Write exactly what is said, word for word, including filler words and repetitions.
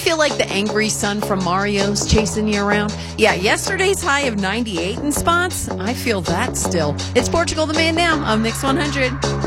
feel like the angry son from Mario's chasing you around? Yeah, yesterday's high of ninety-eight in spots, I feel that still. It's Portugal the Man now on Mix one hundred.